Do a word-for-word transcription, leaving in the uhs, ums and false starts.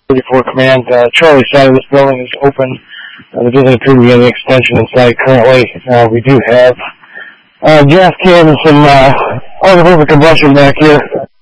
thirty-four Command. Uh, Charlie side of this building is open. Uh, there doesn't appear to be any extension inside currently. Uh, we do have uh, gas cans and uh, all the combustion back here.